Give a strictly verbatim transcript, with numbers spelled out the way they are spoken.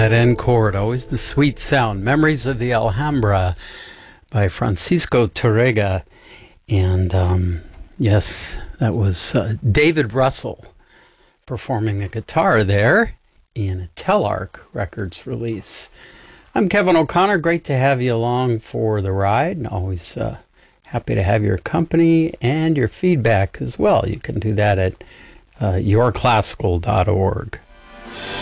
that end chord, always the sweet sound. Memories of the Alhambra by Francisco Torrega. And um, yes, that was uh, David Russell performing the guitar there in a Telarc Records release. I'm Kevin O'Connor. Great to have you along for the ride. And always uh, happy to have your company and your feedback as well. You can do that at uh, your classical dot org.